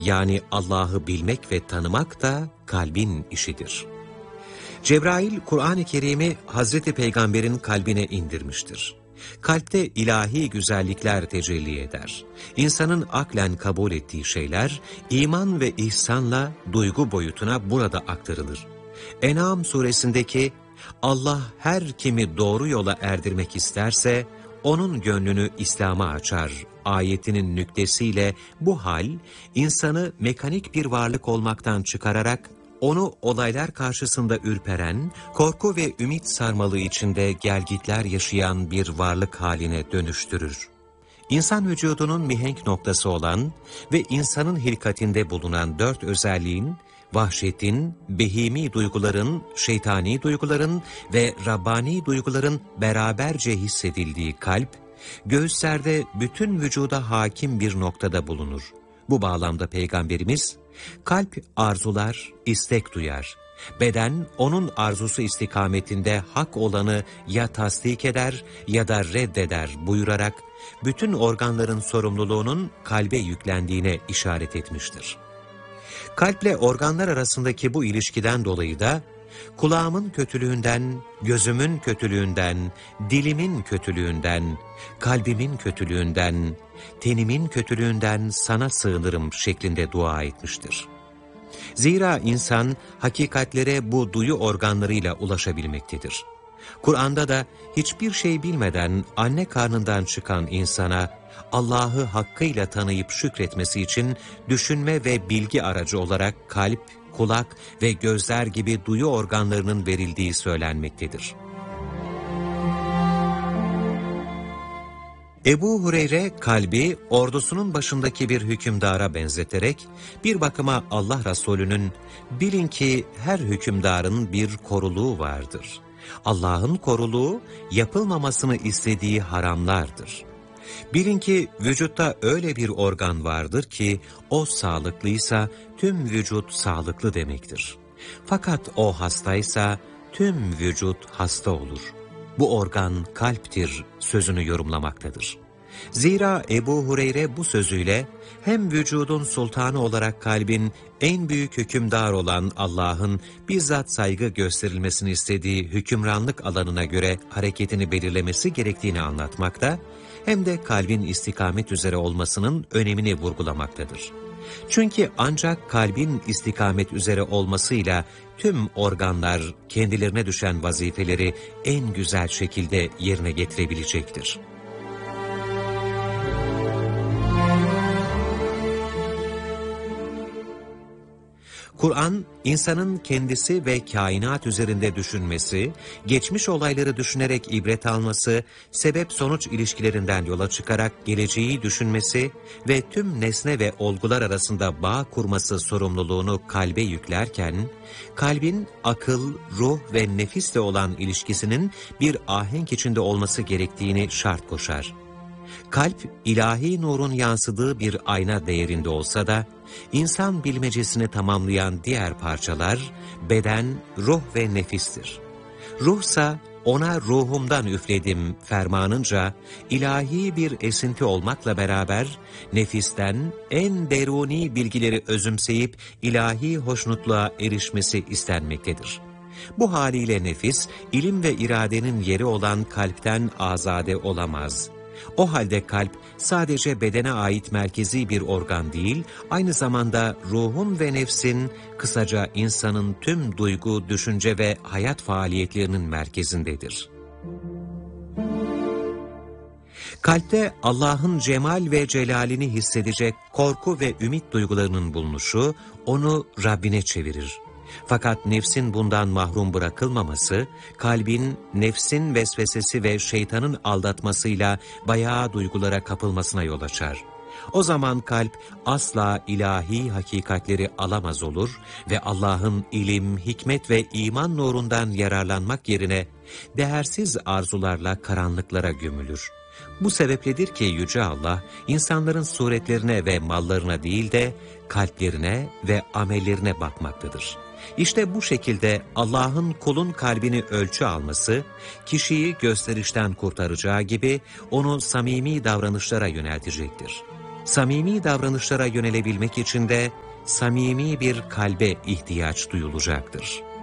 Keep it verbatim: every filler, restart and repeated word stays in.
yani Allah'ı bilmek ve tanımak da kalbin işidir. Cebrail, Kur'an-ı Kerim'i Hazreti Peygamber'in kalbine indirmiştir. Kalpte ilahi güzellikler tecelli eder. İnsanın aklen kabul ettiği şeyler, iman ve ihsanla duygu boyutuna burada aktarılır. En'am suresindeki Allah her kimi doğru yola erdirmek isterse, onun gönlünü İslam'a açar ayetinin nüktesiyle bu hal, insanı mekanik bir varlık olmaktan çıkararak, onu olaylar karşısında ürperen, korku ve ümit sarmalı içinde gelgitler yaşayan bir varlık haline dönüştürür. İnsan vücudunun mihenk noktası olan ve insanın hilkatinde bulunan dört özelliğin, vahşetin, behimi duyguların, şeytani duyguların ve Rabbani duyguların beraberce hissedildiği kalp, göğüslerde bütün vücuda hakim bir noktada bulunur. Bu bağlamda Peygamberimiz, kalp arzular, istek duyar. Beden onun arzusu istikametinde hak olanı ya tasdik eder ya da reddeder buyurarak, bütün organların sorumluluğunun kalbe yüklendiğine işaret etmiştir. Kalple organlar arasındaki bu ilişkiden dolayı da, kulağımın kötülüğünden, gözümün kötülüğünden, dilimin kötülüğünden, kalbimin kötülüğünden, tenimin kötülüğünden sana sığınırım şeklinde dua etmiştir. Zira insan hakikatlere bu duyu organlarıyla ulaşabilmektedir. Kur'an'da da hiçbir şey bilmeden anne karnından çıkan insana Allah'ı hakkıyla tanıyıp şükretmesi için düşünme ve bilgi aracı olarak kalp, kulak ve gözler gibi duyu organlarının verildiği söylenmektedir. Ebu Hureyre kalbi ordusunun başındaki bir hükümdara benzeterek bir bakıma Allah Resulü'nün bilin ki her hükümdarın bir koruluğu vardır. Allah'ın koruluğu yapılmamasını istediği haramlardır. Bilin ki vücutta öyle bir organ vardır ki o sağlıklıysa tüm vücut sağlıklı demektir. Fakat o hastaysa tüm vücut hasta olur. Bu organ kalptir sözünü yorumlamaktadır. Zira Ebu Hureyre bu sözüyle hem vücudun sultanı olarak kalbin en büyük hükümdar olan Allah'ın bizzat saygı gösterilmesini istediği hükümranlık alanına göre hareketini belirlemesi gerektiğini anlatmakta, hem de kalbin istikamet üzere olmasının önemini vurgulamaktadır. Çünkü ancak kalbin istikamet üzere olmasıyla tüm organlar kendilerine düşen vazifeleri en güzel şekilde yerine getirebilecektir. Kur'an, insanın kendisi ve kainat üzerinde düşünmesi, geçmiş olayları düşünerek ibret alması, sebep-sonuç ilişkilerinden yola çıkarak geleceği düşünmesi ve tüm nesne ve olgular arasında bağ kurması sorumluluğunu kalbe yüklerken, kalbin akıl, ruh ve nefisle olan ilişkisinin bir ahenk içinde olması gerektiğini şart koşar. Kalp, ilahi nurun yansıdığı bir ayna değerinde olsa da, insan bilmecesini tamamlayan diğer parçalar, beden, ruh ve nefistir. Ruhsa, ona ruhumdan üfledim fermanınca, ilahi bir esinti olmakla beraber, nefisten en deruni bilgileri özümseyip, ilahi hoşnutluğa erişmesi istenmektedir. Bu haliyle nefis, ilim ve iradenin yeri olan kalpten azade olamaz. O halde kalp sadece bedene ait merkezi bir organ değil, aynı zamanda ruhun ve nefsin, kısaca insanın tüm duygu, düşünce ve hayat faaliyetlerinin merkezindedir. Kalpte Allah'ın cemal ve celalini hissedecek korku ve ümit duygularının bulunuşu, onu Rabbine çevirir. Fakat nefsin bundan mahrum bırakılmaması, kalbin nefsin vesvesesi ve şeytanın aldatmasıyla bayağı duygulara kapılmasına yol açar. O zaman kalp asla ilahi hakikatleri alamaz olur ve Allah'ın ilim, hikmet ve iman nurundan yararlanmak yerine değersiz arzularla karanlıklara gömülür. Bu sebepledir ki Yüce Allah, insanların suretlerine ve mallarına değil de kalplerine ve amellerine bakmaktadır. İşte bu şekilde Allah'ın kulun kalbini ölçü alması, kişiyi gösterişten kurtaracağı gibi onu samimi davranışlara yöneltecektir. Samimi davranışlara yönelebilmek için de samimi bir kalbe ihtiyaç duyulacaktır.